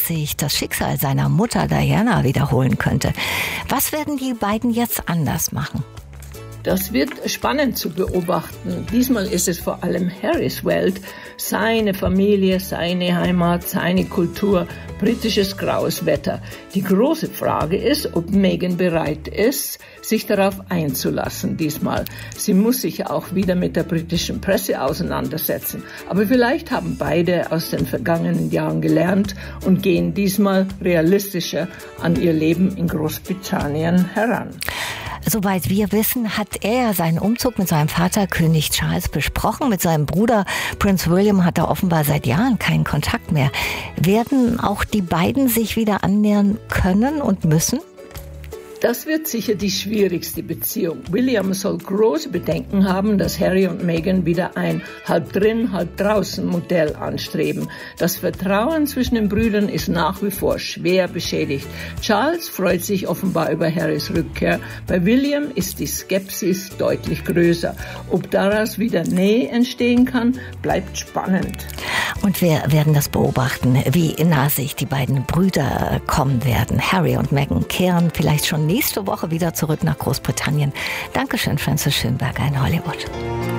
sich das Schicksal seiner Mutter Diana wiederholen könnte. Was werden die beiden jetzt anders machen? Das wird spannend zu beobachten. Diesmal ist es vor allem Harrys Welt, seine Familie, seine Heimat, seine Kultur, britisches graues Wetter. Die große Frage ist, ob Meghan bereit ist, sich darauf einzulassen diesmal. Sie muss sich ja auch wieder mit der britischen Presse auseinandersetzen. Aber vielleicht haben beide aus den vergangenen Jahren gelernt und gehen diesmal realistischer an ihr Leben in Großbritannien heran. Soweit wir wissen, hat er seinen Umzug mit seinem Vater König Charles besprochen. Mit seinem Bruder Prince William hat er offenbar seit Jahren keinen Kontakt mehr. Werden auch die beiden sich wieder annähern können und müssen? Das wird sicher die schwierigste Beziehung. William soll große Bedenken haben, dass Harry und Meghan wieder ein halb drin, halb draußen Modell anstreben. Das Vertrauen zwischen den Brüdern ist nach wie vor schwer beschädigt. Charles freut sich offenbar über Harrys Rückkehr. Bei William ist die Skepsis deutlich größer. Ob daraus wieder Nähe entstehen kann, bleibt spannend. Und wir werden das beobachten, wie nah sich die beiden Brüder kommen werden. Harry und Meghan kehren vielleicht schon nächste Woche wieder zurück nach Großbritannien. Dankeschön, Francis Schönberger in Hollywood.